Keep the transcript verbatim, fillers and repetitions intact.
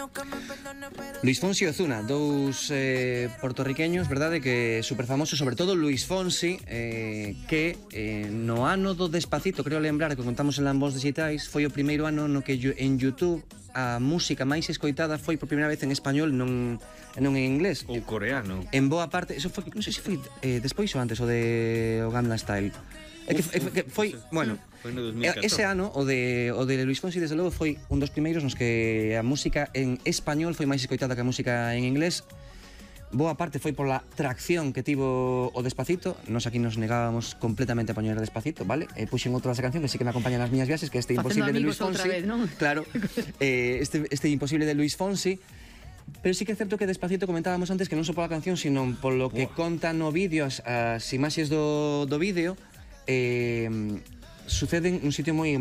Luis Fonsi e Ozuna, dous eh, portorriqueños, verdade, que super famosos, sobre todo Luis Fonsi, eh, que eh, no ano do Despacito, creo lembrar que contamos en Lambos Digitais, foi o primeiro ano no que en YouTube a música máis escoitada foi por primeira vez en español, non, non en inglés. Ou coreano. En boa parte, eso foi, non sei se foi eh, despois ou antes o de o Gangnam Style. É que, é que foi, bueno, foi no dos mil catorce. Ese ano o de o de Luis Fonsi desde logo foi un dos primeiros nos que a música en español foi máis escoitada que a música en inglés. Boa parte foi pola tracción que tivo o Despacito. Nos aquí nos negábamos completamente a poñer Despacito, vale? E puxen outra canción que sí que me acompaña nas miñas viaxes, que este Facendo Imposible de Luis amigos outra Fonsi. vez, non? Claro. eh, este, este Imposible de Luis Fonsi. Pero sí que é certo que Despacito comentábamos antes que non só pola canción, sino polo que Buah. conta no vídeo, as, as imaxes do, do vídeo, eh, suceden nun sitio moi